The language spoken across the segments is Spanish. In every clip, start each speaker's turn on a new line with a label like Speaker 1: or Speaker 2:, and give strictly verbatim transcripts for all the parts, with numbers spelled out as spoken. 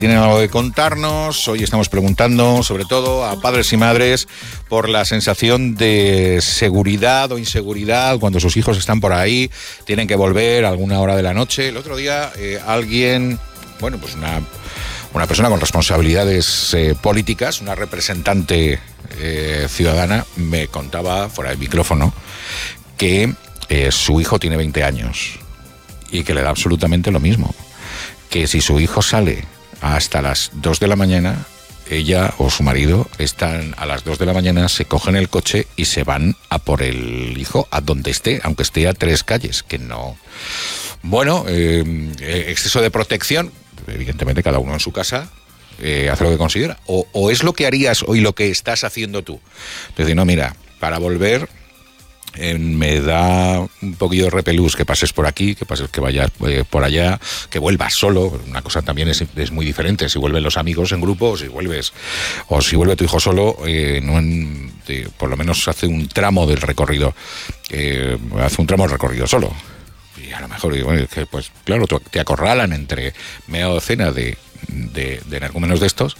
Speaker 1: Tienen algo que contarnos. Hoy estamos preguntando, sobre todo a padres y madres, por la sensación de seguridad o inseguridad cuando sus hijos están por ahí, tienen que volver a alguna hora de la noche. El otro día eh, alguien, bueno, pues una, una persona con responsabilidades eh, políticas, una representante eh, ciudadana, me contaba fuera del micrófono que eh, su hijo tiene veinte años y que le da absolutamente lo mismo. Que si su hijo sale hasta las dos de la mañana, ella o su marido están a las dos de la mañana, se cogen el coche y se van a por el hijo a donde esté, aunque esté a tres calles, que no... Bueno, eh, exceso de protección, evidentemente cada uno en su casa eh, hace lo que considera. O, o es lo que harías hoy, lo que estás haciendo tú. Entonces, no, mira, para volver... Eh, me da un poquillo de repelús que pases por aquí, que pases que vayas eh, por allá, que vuelvas solo. Una cosa también es, es muy diferente si vuelven los amigos en grupo o si vuelves o si vuelve tu hijo solo, eh, no en, de, por lo menos hace un tramo del recorrido, eh, hace un tramo del recorrido solo. Y a lo mejor, bueno, que, pues claro, te acorralan entre media docena de, de, de energúmenos de estos.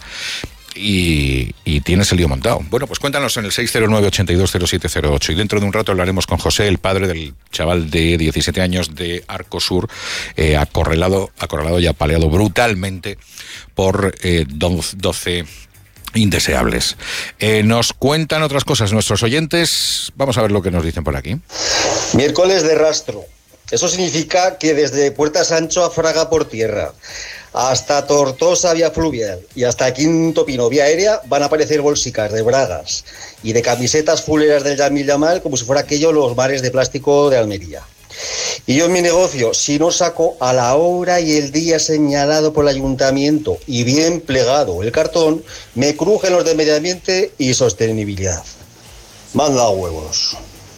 Speaker 1: Y, y tienes el lío montado. Bueno, pues cuéntanos en el seis cero nueve, ochenta y dos cero siete cero ocho y dentro de un rato hablaremos con José, el padre del chaval de diecisiete años de Arcosur, eh, acorralado, acorralado y apaleado brutalmente por eh, doce indeseables. Eh, nos cuentan otras cosas nuestros oyentes. Vamos a ver lo que nos dicen por aquí.
Speaker 2: Miércoles de rastro. Eso significa que desde Puerta Sancho a Fraga por tierra, hasta Tortosa vía fluvial y hasta Quinto Pino vía aérea van a aparecer bolsicas de bragas y de camisetas fuleras del Yamil Yamal como si fuera aquello los bares de plástico de Almería. Y yo en mi negocio, si no saco a la hora y el día señalado por el ayuntamiento y bien plegado el cartón, me crujen los de medio ambiente y sostenibilidad. Manda huevos.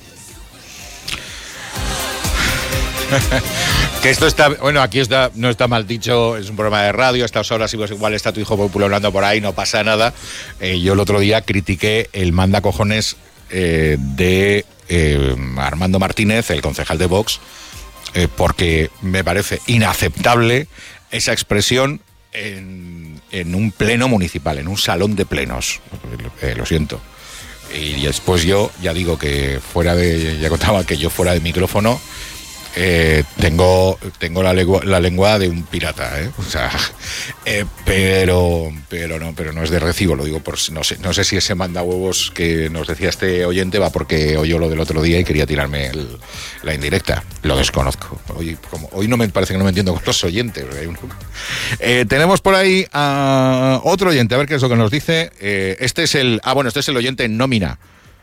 Speaker 1: Que esto está, bueno, aquí está, no está mal dicho, es un programa de radio, a estas horas igual está tu hijo populando por ahí, no pasa nada. Eh, yo el otro día critiqué el manda cojones eh, de eh, Armando Martínez, el concejal de Vox, eh, porque me parece inaceptable esa expresión en, en un pleno municipal, en un salón de plenos. Eh, lo siento. Y después yo, ya digo que fuera de, ya contaba que yo fuera de micrófono, Eh, tengo tengo la lengua, la lengua de un pirata, ¿eh? O sea, eh, pero pero no pero no es de recibo, lo digo por no sé no sé si ese manda huevos que nos decía este oyente va porque oyó lo del otro día y quería tirarme el, la indirecta. Lo desconozco. Hoy como hoy no me parece que no me entiendo con los oyentes. Eh, tenemos por ahí a otro oyente, a ver qué es lo que nos dice. Eh, este es el ah bueno este es el oyente en nómina.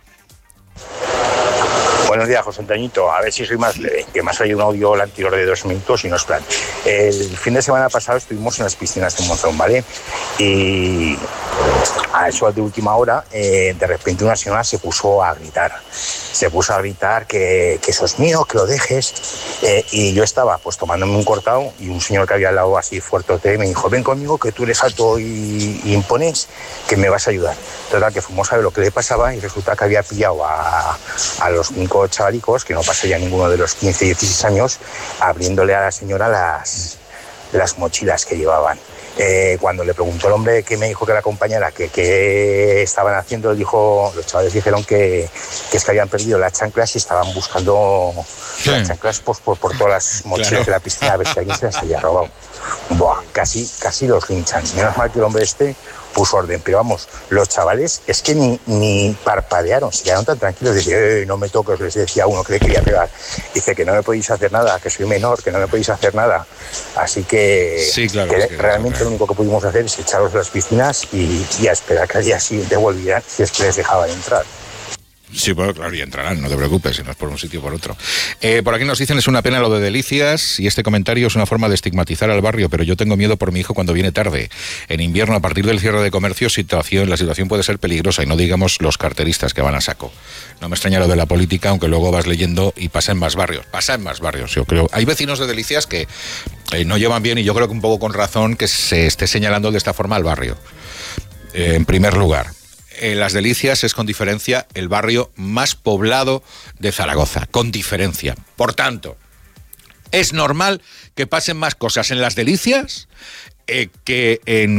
Speaker 3: Buenos días, José Antoñito. A ver si soy más leve, que me ha salido un audio el anterior de dos minutos y no es plan. El fin de semana pasado estuvimos en las piscinas de Monzón, ¿vale? Y a eso de última hora, eh, de repente una señora se puso a gritar. Se puso a gritar que, que eso es mío, que lo dejes. Eh, y yo estaba pues tomándome un cortado y un señor que había al lado así fuerte me dijo, ven conmigo que tú eres alto y, y impones, que me vas a ayudar. Total, que fuimos a ver lo que le pasaba y resulta que había pillado a, a los cinco chavalicos, que no pasó ya ninguno de los quince, dieciséis años, abriéndole a la señora las, las mochilas que llevaban. Eh, cuando le preguntó el hombre que me dijo que la acompañara, que qué estaban haciendo, él dijo, los chavales dijeron que, que es que habían perdido las chanclas y estaban buscando sí. las chanclas pues, por, por todas las mochilas claro. de la piscina a ver si alguien se las había robado. Buah, casi, casi los linchan. Menos mal que el hombre este puso orden, pero vamos, los chavales es que ni, ni parpadearon, se quedaron tan tranquilos, decían, eh, no me toques, les decía uno que le quería pegar, dice que no me podéis hacer nada, que soy menor, que no me podéis hacer nada, así que,
Speaker 1: sí, claro,
Speaker 3: que
Speaker 1: sí,
Speaker 3: realmente claro. lo único que pudimos hacer es echarlos a las piscinas y, y a esperar que al día siguiente volvieran si es que les dejaban entrar.
Speaker 1: Sí, bueno, claro, y entrarán, no te preocupes, si no es por un sitio o por otro. Eh, por aquí nos dicen, es una pena lo de Delicias, y este comentario es una forma de estigmatizar al barrio, pero yo tengo miedo por mi hijo cuando viene tarde. En invierno, a partir del cierre de comercio, situación, la situación puede ser peligrosa, y no digamos los carteristas que van a saco. No me extraña lo de la política, aunque luego vas leyendo y pasa en más barrios. Pasa en más barrios, yo creo. Hay vecinos de Delicias que eh, no llevan bien, y yo creo que un poco con razón, que se esté señalando de esta forma al barrio. Eh, en primer lugar. Eh, Las Delicias es con diferencia el barrio más poblado de Zaragoza, con diferencia. Por tanto, es normal que pasen más cosas en Las Delicias eh, que en